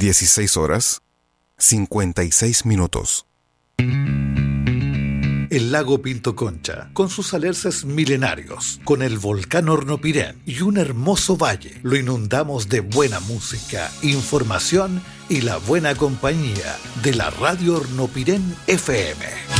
16 horas, 56 minutos. El lago Pinto Concha, con sus alerces milenarios, con el volcán Hornopirén y un hermoso valle, lo inundamos de buena música, información y la buena compañía de la Radio Hornopirén FM.